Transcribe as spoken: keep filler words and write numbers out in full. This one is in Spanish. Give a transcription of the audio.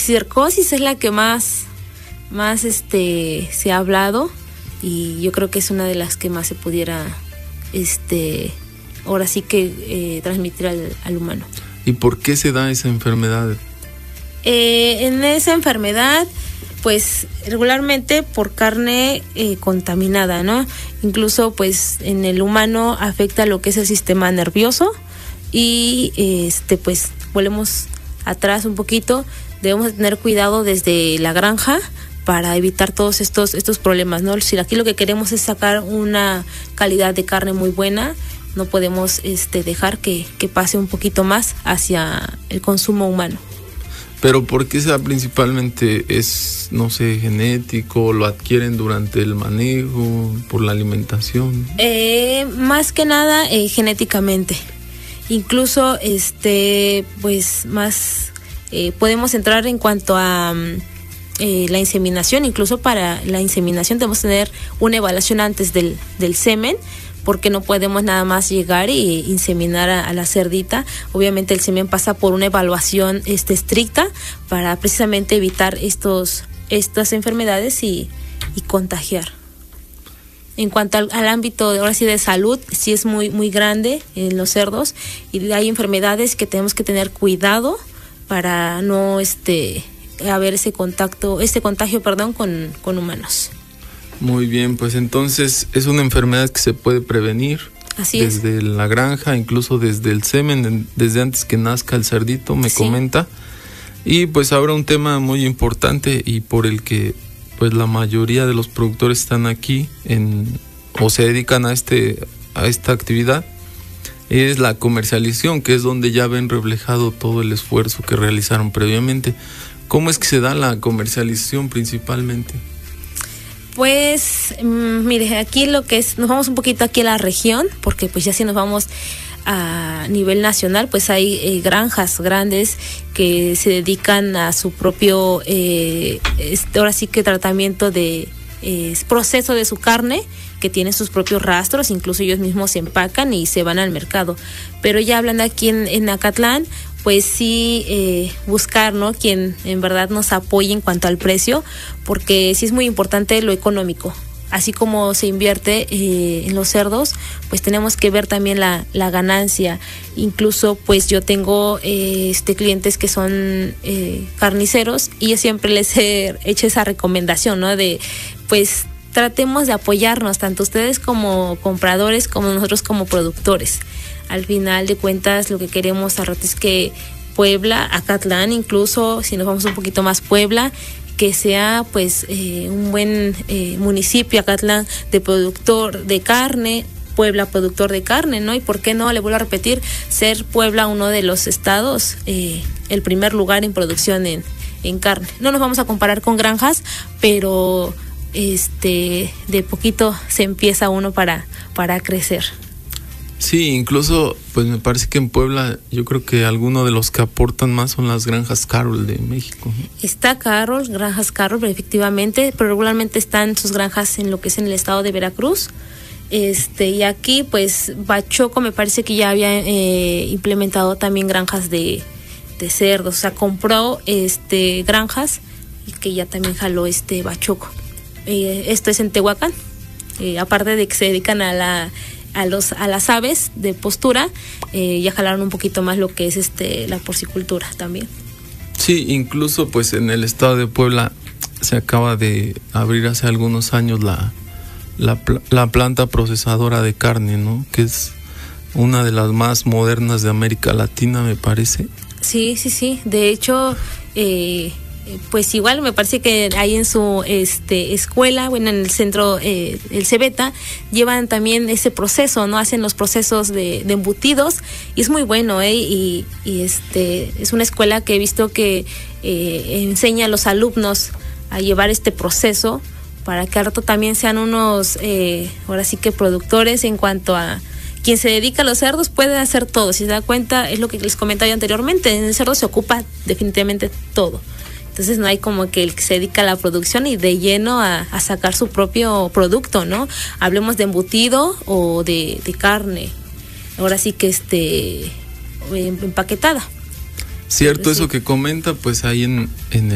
circosis es la que más, más este, se ha hablado, y yo creo que es una de las que más se pudiera, este, ahora sí que eh, transmitir al, al humano. ¿Y por qué se da esa enfermedad? Eh, en esa enfermedad, pues regularmente por carne eh, contaminada, ¿no? Incluso pues en el humano afecta lo que es el sistema nervioso, y este pues volvemos atrás un poquito, debemos tener cuidado desde la granja para evitar todos estos estos problemas, ¿no? Si aquí lo que queremos es sacar una calidad de carne muy buena, no podemos este dejar que, que pase un poquito más hacia el consumo humano. Pero ¿por qué sea principalmente? ¿Es, no sé, genético? ¿Lo adquieren durante el manejo? ¿Por la alimentación? Eh, más que nada eh, genéticamente. Incluso, este, pues más eh, podemos entrar en cuanto a eh, la inseminación. Incluso para la inseminación debemos tener una evaluación antes del, del semen, porque no podemos nada más llegar y inseminar a, a la cerdita. Obviamente el semen pasa por una evaluación este, estricta para precisamente evitar estos, estas enfermedades y, y contagiar. En cuanto al, al ámbito de, ahora sí, de salud, sí es muy, muy grande en los cerdos, y hay enfermedades que tenemos que tener cuidado para no este, haber ese contacto, este contagio, perdón, con, con humanos. Muy bien, pues entonces es una enfermedad que se puede prevenir. Así desde es. la granja, incluso desde el semen, desde antes que nazca el cerdito, me sí. comenta. Y pues ahora un tema muy importante y por el que pues la mayoría de los productores están aquí en, o se dedican a este a esta actividad, es la comercialización, que es donde ya ven reflejado todo el esfuerzo que realizaron previamente. ¿Cómo es que se da la comercialización principalmente? Pues, mmm, mire, aquí lo que es, nos vamos un poquito aquí a la región, porque pues ya si nos vamos a nivel nacional, pues hay eh, granjas grandes que se dedican a su propio, eh, este, ahora sí que tratamiento de eh, proceso de su carne, que tienen sus propios rastros, incluso ellos mismos se empacan y se van al mercado. Pero ya hablando aquí en, en Acatlán, pues sí eh, buscar, ¿no?, quien en verdad nos apoye en cuanto al precio, porque sí es muy importante lo económico. Así como se invierte eh, en los cerdos, pues tenemos que ver también la, la ganancia. Incluso pues yo tengo eh, este clientes que son eh, carniceros, y yo siempre les he hecho esa recomendación, ¿no?, de pues tratemos de apoyarnos, tanto ustedes como compradores como nosotros como productores. Al final de cuentas lo que queremos al rato es que Puebla, Acatlán, incluso si nos vamos un poquito más, Puebla, que sea pues eh, un buen eh, municipio, Acatlán, de productor de carne, Puebla productor de carne, ¿no? Y por qué no, le vuelvo a repetir, ser Puebla uno de los estados, eh, el primer lugar en producción en, en carne. No nos vamos a comparar con granjas, pero este de poquito se empieza uno para, para crecer. Sí, incluso pues me parece que en Puebla yo creo que alguno de los que aportan más son las granjas Carroll de México. Está Carroll, granjas Carroll, efectivamente, pero regularmente están sus granjas en lo que es en el estado de Veracruz. Este, y aquí pues Bachoco me parece que ya había eh, implementado también granjas de, de cerdos, o sea, compró este granjas y que ya también jaló este Bachoco. Eh, esto es en Tehuacán, eh, aparte de que se dedican a la a los a las aves de postura, eh, ya jalaron un poquito más lo que es este la porcicultura también. Sí, incluso pues en el estado de Puebla se acaba de abrir hace algunos años la la, la planta procesadora de carne, ¿no?, que es una de las más modernas de América Latina, me parece. Sí, sí, sí. De hecho, eh, pues igual me parece que ahí en su este escuela, bueno, en el centro, eh, el Cebeta, llevan también ese proceso, ¿no? Hacen los procesos de, de embutidos, y es muy bueno, ¿eh? Y, y este es una escuela que he visto que eh, enseña a los alumnos a llevar este proceso para que al rato también sean unos, eh, ahora sí que productores. En cuanto a quien se dedica a los cerdos, puede hacer todo. Si se da cuenta, es lo que les comentaba anteriormente, en el cerdo se ocupa definitivamente todo. Entonces no hay como que el que se dedica a la producción y de lleno a, a sacar su propio producto, ¿no? Hablemos de embutido o de, de carne, ahora sí que este empaquetada. Cierto, sí. Eso que comenta, pues ahí en, en